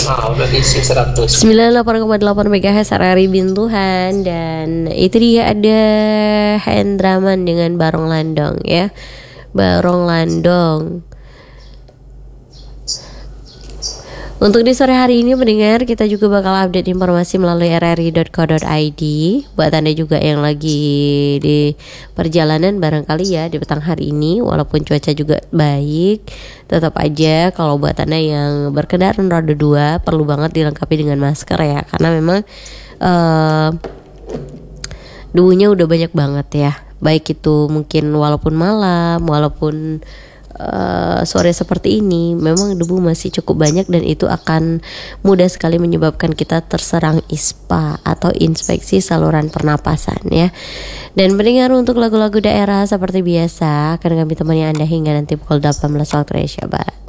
Udah isi 100. 98,8 MHz RRI Bintuhan. Dan itu dia ada Hendraman dengan Barong Landong ya. Barong Landong. Untuk di sore hari ini pendengar, kita juga bakal update informasi melalui rri.co.id. Buat Anda juga yang lagi di perjalanan barangkali ya di petang hari ini, walaupun cuaca juga baik, tetap aja kalau buat Anda yang berkendaraan roda 2 perlu banget dilengkapi dengan masker ya. Karena memang debunya udah banyak banget ya. Baik itu mungkin walaupun malam, walaupun sore seperti ini, memang debu masih cukup banyak dan itu akan mudah sekali menyebabkan kita terserang ISPA atau infeksi saluran pernapasan ya. Dan pendengar, untuk lagu-lagu daerah seperti biasa akan kami temani Anda hingga nanti pukul 18 waktu Indonesia Barat.